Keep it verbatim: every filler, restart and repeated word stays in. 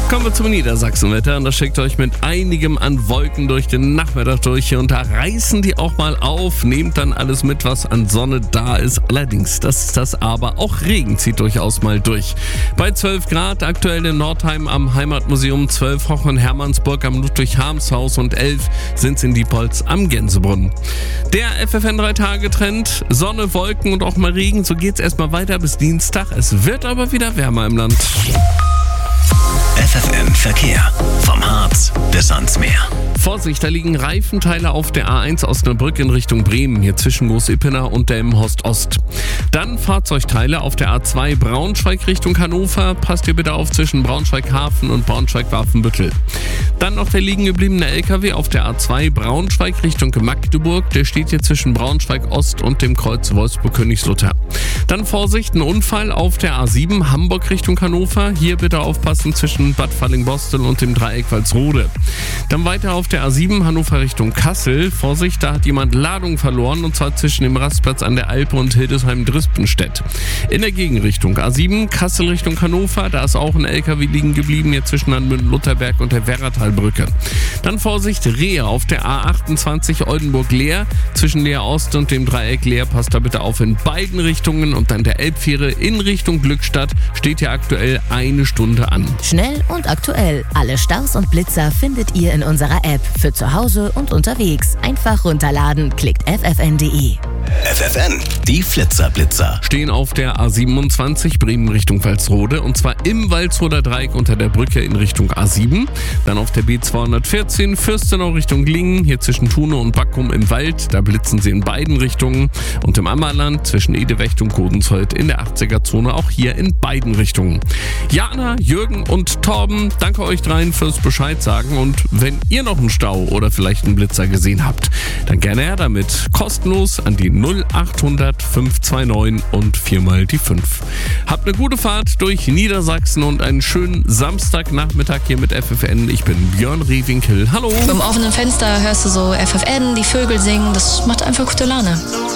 Kommen wir zum Niedersachsenwetter und das schickt euch mit einigem an Wolken durch den Nachmittag durch und da reißen die auch mal auf, nehmt dann alles mit, was an Sonne da ist. Allerdings, das ist das Aber, auch Regen zieht durchaus mal durch. Bei zwölf Grad aktuell in Nordheim am Heimatmuseum, zwölf Hoch in Hermannsburg am Ludwig-Harms-Haus und elf sind es in Diepholz am Gänsebrunnen. Der F F N drei Tage Trend, Sonne, Wolken und auch mal Regen, so geht's erstmal weiter bis Dienstag. Es wird aber wieder wärmer im Land. F F N Verkehr. Vom Harz bis ans Meer. Vorsicht, da liegen Reifenteile auf der A eins Osnabrück in Richtung Bremen, hier zwischen Groß-Ippener und der Imhost Ost. Dann Fahrzeugteile auf der A zwei Braunschweig Richtung Hannover. Passt ihr bitte auf zwischen Braunschweig-Hafen und Braunschweig-Waffenbüttel. Dann noch der liegen gebliebene L K W auf der A zwei Braunschweig Richtung Magdeburg. Der steht hier zwischen Braunschweig-Ost und dem Kreuz Wolfsburg-Königslutter. Dann Vorsicht, ein Unfall auf der A sieben Hamburg Richtung Hannover. Hier bitte aufpassen zwischen Bad Falling-Bostel und dem Dreieck Walsrode. Dann weiter auf der A sieben Hannover Richtung Kassel. Vorsicht, da hat jemand Ladung verloren und zwar zwischen dem Rastplatz an der Alpe und Hildesheim-Drispenstedt. In der Gegenrichtung A sieben Kassel Richtung Hannover, da ist auch ein L K W liegen geblieben, jetzt zwischen Hanmünden-Lutherberg und der Werratalbrücke. Dann Vorsicht, Rehe auf der A achtundzwanzig Oldenburg-Leer. Zwischen Leer Ost und dem Dreieck Leer, passt da bitte auf in beiden Richtungen und dann der Elbfähre in Richtung Glückstadt steht hier aktuell eine Stunde an. Schnell und aktuell. Alle Staus und Blitzer findet ihr in unserer App. Für zu Hause und unterwegs. Einfach runterladen. Klickt f f n punkt d e. F F N, die Flitzer-Blitzer. Stehen auf der A siebenundzwanzig Bremen Richtung Walsrode und zwar im Walsroder Dreieck unter der Brücke in Richtung A sieben. Dann auf der B zweihundertvierzehn Fürstenau Richtung Lingen, hier zwischen Thune und Backum im Wald. Da blitzen sie in beiden Richtungen. Und im Ammerland zwischen Edewecht und Godenzold in der achtziger-Zone auch hier in beiden Richtungen. Jana, Jürgen und Torben, danke euch dreien fürs Bescheid sagen. Und wenn ihr noch einen Stau oder vielleicht einen Blitzer gesehen habt, dann gerne her damit. Kostenlos an die null achthundert fünf zwei neun und viermal die fünf. Habt eine gute Fahrt durch Niedersachsen und einen schönen Samstagnachmittag hier mit F F N. Ich bin Björn Rewinkel. Hallo. Beim offenen Fenster hörst du so F F N, die Vögel singen. Das macht einfach gute Laune.